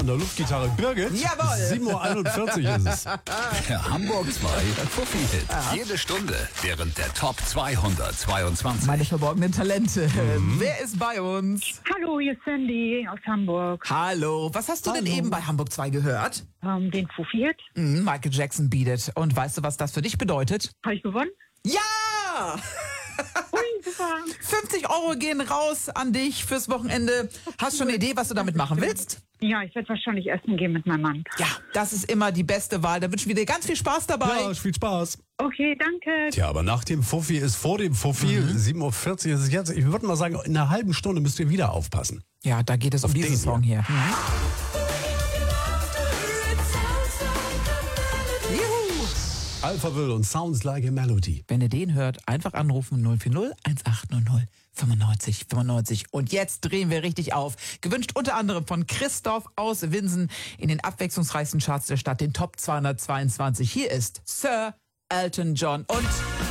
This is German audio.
an der Luftgitarre Birgit. Jawohl. 7:41 Uhr ist es. Der Hamburg 2 Fuffi-Hit. Jede Stunde während der Top 222. Meine verborgenen Talente. Wer ist bei uns? Hallo, hier ist Sandy aus Hamburg. Hallo. Was hast du denn eben bei Hamburg 2 gehört? Den Fuffi-Hit. Michael Jackson Beat It. Und weißt du, was das für dich bedeutet? Habe ich gewonnen? Ja! Ui, super. 50 € gehen raus an dich fürs Wochenende. Hast du schon eine Idee, was du damit machen willst? Ja, ich werde wahrscheinlich essen gehen mit meinem Mann. Ja, das ist immer die beste Wahl. Da wünschen wir dir ganz viel Spaß dabei. Ja, viel Spaß. Okay, danke. Tja, aber nach dem Fuffi ist vor dem Fuffi. 7:40 Uhr ist es jetzt. Ich würde mal sagen, in einer halben Stunde müsst ihr wieder aufpassen. Ja, da geht es um diesen den Song hier. Juhu. Alphaville und Sounds Like a Melody. Wenn ihr den hört, einfach anrufen 040 1800 95 95. Und jetzt drehen wir richtig auf. Gewünscht unter anderem von Christoph aus Winsen in den abwechslungsreichsten Charts der Stadt, den Top 222. Hier ist Sir Elton John und